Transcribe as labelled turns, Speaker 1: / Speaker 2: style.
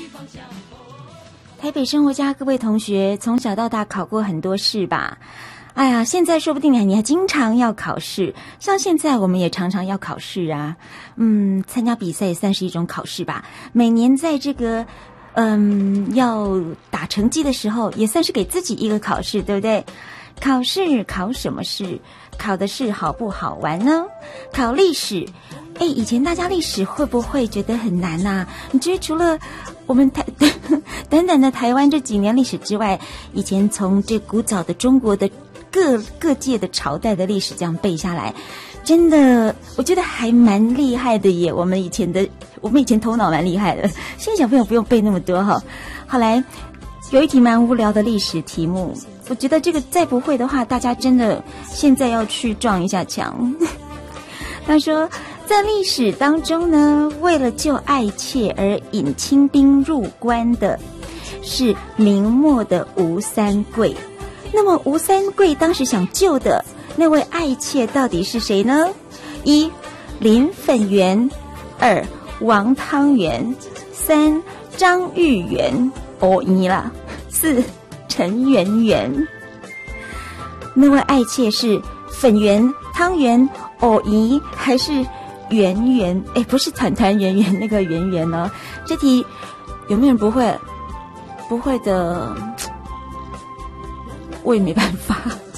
Speaker 1: 台北生活家各位同学，从小到大考过很多试吧？哎呀，现在说不定你还经常要考试，像现在我们也常常要考试啊。参加比赛也算是一种考试吧。每年在这个要打成绩的时候，也算是给自己一个考试，对不对？考试考什么试？考的是好不好玩呢？考历史。以前大家历史会不会觉得很难啊？你觉得除了我们短短的台湾这几年历史之外，以前从这古早的中国的各界的朝代的历史这样背下来，真的我觉得还蛮厉害的耶。我们以前头脑蛮厉害的，现在小朋友不用背那么多哈。后来有一题蛮无聊的历史题目，我觉得这个再不会的话，大家真的现在要去撞一下墙。他说，在历史当中呢，为了救爱妾而引清兵入关的是明末的吴三桂。那么吴三桂当时想救的那位爱妾到底是谁呢？一、林粉元；二、王汤元；三、张玉元。四、陈圆圆。那位爱妾是粉圆、汤圆、姨还是圆圆？不是团团圆圆那个圆圆哦。这题有没有人不会？不会的，我也没办法。